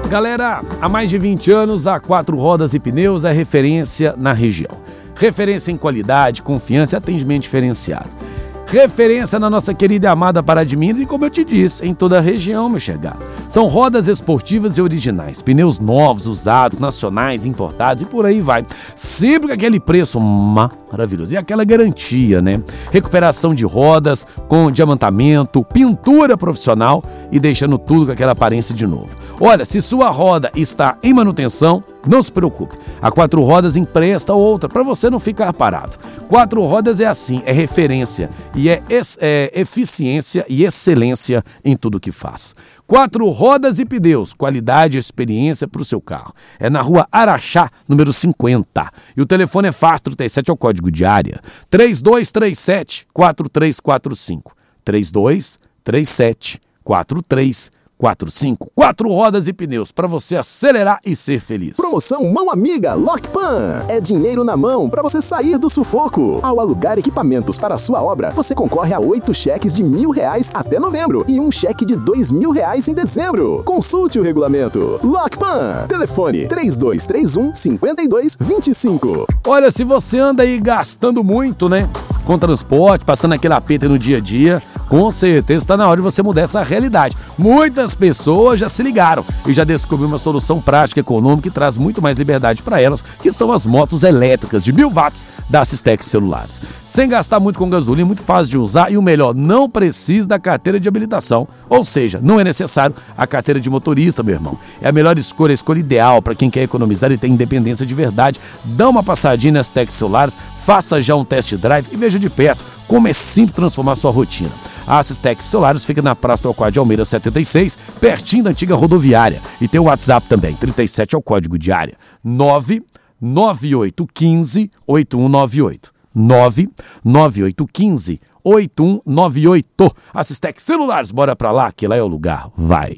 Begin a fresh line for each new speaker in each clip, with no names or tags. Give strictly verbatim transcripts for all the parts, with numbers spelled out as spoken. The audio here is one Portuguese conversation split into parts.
Galera, há mais de vinte anos, a Quatro Rodas e Pneus é referência na região. Referência em qualidade, confiança e atendimento diferenciado. Referência na nossa querida e amada Pará de Minas e, como eu te disse, em toda a região, meu chegado. São rodas esportivas e originais, pneus novos, usados, nacionais, importados e por aí vai. Sempre com aquele preço maravilhoso e aquela garantia, né? Recuperação de rodas com diamantamento, pintura profissional e deixando tudo com aquela aparência de novo. Olha, se sua roda está em manutenção, não se preocupe. A Quatro Rodas empresta outra para você não ficar parado. Quatro Rodas é assim, é referência e é, é eficiência e excelência em tudo que faz. Quatro Rodas e Pneus, qualidade e experiência para o seu carro. É na rua Araxá, número cinquenta. E o telefone é fácil, trinta e sete é o código de área. três dois três sete, quatro três quatro cinco. três dois três sete, quatro três quatro cinco. Quatro Rodas e Pneus, para você acelerar e ser feliz.
Promoção Mão Amiga Lockpan. É dinheiro na mão para você sair do sufoco. Ao alugar equipamentos para a sua obra, você concorre a oito cheques de mil reais até novembro e um cheque de dois mil reais em dezembro. Consulte o regulamento. Lockpan. Telefone três dois três um, cinco dois dois cinco.
Olha, se você anda aí gastando muito, né? Com transporte, passando aquele aperto no dia a dia, com certeza está na hora de você mudar essa realidade. Muitas pessoas já se ligaram e já descobriram uma solução prática e econômica que traz muito mais liberdade para elas, que são as motos elétricas de mil watts da Systex Celulares. Sem gastar muito com gasolina, muito fácil de usar e o melhor, não precisa da carteira de habilitação. Ou seja, não é necessário a carteira de motorista, meu irmão. É a melhor escolha, a escolha ideal para quem quer economizar e ter independência de verdade. Dá uma passadinha na Systex Celulares, faça já um test drive e veja de perto como é simples transformar sua rotina. A Systex Celulares fica na Praça Trocoar de Almeida setenta e seis, pertinho da antiga rodoviária. E tem o WhatsApp também, trinta e sete é o código de área, nove nove oito um cinco, oito um nove oito. nove nove oito um cinco, oito um nove oito. A Systex Celulares, bora pra lá, que lá é o lugar. Vai!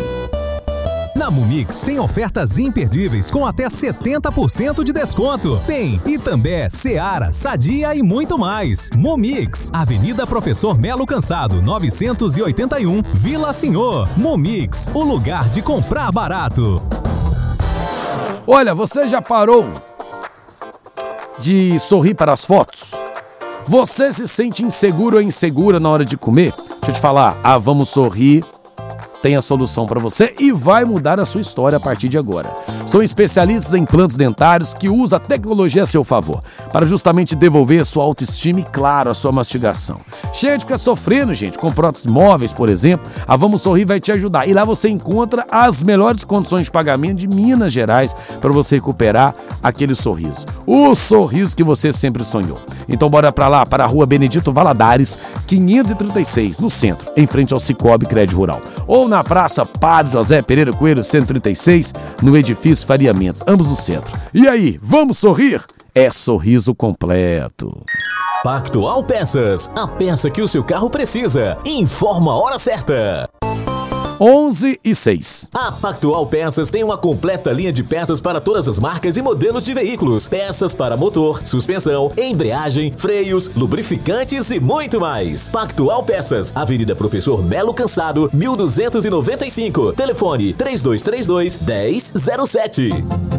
Na Mumix tem ofertas imperdíveis com até setenta por cento de desconto. Tem Itambé, Seara, Sadia e muito mais. Mumix, Avenida Professor Melo Cansado, novecentos e oitenta e um, Vila Senhor. Mumix, o lugar de comprar barato.
Olha, você já parou de sorrir para as fotos? Você se sente inseguro ou insegura na hora de comer? Deixa eu te falar, ah, vamos sorrir. Tem a solução para você e vai mudar a sua história a partir de agora. São especialistas em implantes dentários que usam a tecnologia a seu favor, para justamente devolver a sua autoestima e, claro, a sua mastigação. Chega de ficar sofrendo, gente, com próteses móveis, por exemplo, a Vamos Sorrir vai te ajudar. E lá você encontra as melhores condições de pagamento de Minas Gerais para você recuperar aquele sorriso. O sorriso que você sempre sonhou. Então bora para lá, para a Rua Benedito Valadares, quinhentos e trinta e seis, no centro, em frente ao Cicobi Crédito Rural. Ou na Praça Padre José Pereira Coelho, cento e trinta e seis, no edifício Faria Mendes, ambos no centro. E aí, vamos sorrir? É sorriso completo.
Pactual Peças, a peça que o seu carro precisa. Informa a hora certa.
onze e seis.
A Pactual Peças tem uma completa linha de peças para todas as marcas e modelos de veículos. Peças para motor, suspensão, embreagem, freios, lubrificantes e muito mais. Pactual Peças, Avenida Professor Melo Cansado, mil duzentos e noventa e cinco. Telefone três dois três dois, um zero zero sete.